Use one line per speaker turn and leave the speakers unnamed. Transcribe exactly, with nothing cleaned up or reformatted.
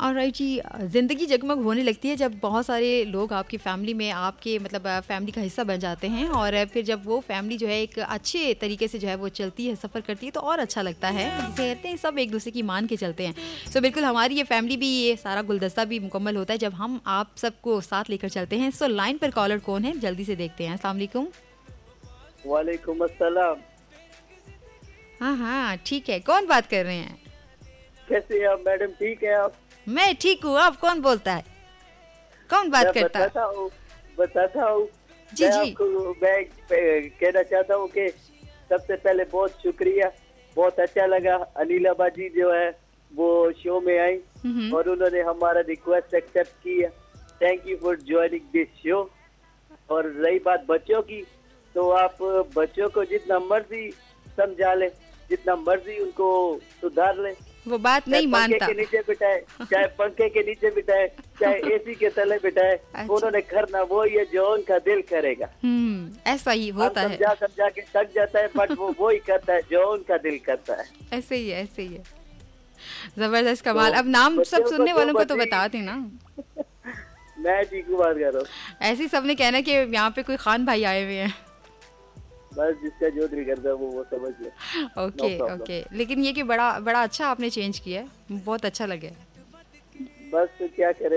Alright जी, ज़िंदगी जगमग होने लगती है जब बहुत सारे लोग आपकी फैमिली में आपके मतलब फैमिली का हिस्सा बन जाते हैं, और फिर जब वो फैमिली जो है एक अच्छे तरीके से जो है वो चलती है, सफ़र करती है, तो और अच्छा लगता है। जिसे कहते हैं सब एक दूसरे की मान के चलते हैं। सो so, बिल्कुल हमारी ये फैमिली भी, ये सारा गुलदस्ता भी मुकम्मल होता है जब हम आप सबको साथ लेकर चलते हैं। सो so, लाइन पर कॉलर कौन है, जल्दी से देखते हैं। अस्सलाम वालेकुम।
वालेकुम अस्सलाम।
हाँ हाँ ठीक है, कौन बात कर रहे हैं?
कैसे हैं आप मैडम, ठीक है आप?
मैं ठीक हूँ, आप कौन बोलता है, कौन बात
मैं
करता है?
बताता हूँ बताता हूँ
जी
मैं
जी।
आपको मैं कहना चाहता हूँ कि सबसे पहले बहुत शुक्रिया, बहुत अच्छा लगा अनिला बाजी जो है वो शो में आई
हम्म।
और उन्होंने हमारा रिक्वेस्ट एक्सेप्ट किया। Thank you for joining this show. और रही बात बच्चों की, तो आप बच्चों को जितना मर्जी समझा ले, जितना मर्जी उनको सुधार ले,
वो बात
चाहे
नहीं
पंखे
मानता।
के नीचे बिठाए, चाहे पंखे के नीचे बिठाए, चाहे एसी के तले बिठाए,
अच्छा।
उन्होंने करना वो ये जो उनका दिल करेगा।
हम्म, ऐसा ही
हम
होता है।
समझा समझा के थक जाता है, बट वो वो ही करता है जो उनका दिल करता है।
ऐसे ही है, ऐसे ही है। जबरदस्त,
तो
कमाल। अब नाम सब
बच्चों को
सुनने
जो
वालों को तो
मर्जी
बता देना।
मैं चीकू बात कर रहा हूँ।
ऐसे ही सबने कहना कि यहाँ पे कोई खान भाई आए हुए हैं।
बस जिसका जो दिल करता है वो वो समझ ले। No
okay
problem.
ओके, लेकिन ये कि बड़ा बड़ा अच्छा आपने चेंज किया है, बहुत अच्छा लगे।
बस क्या करें।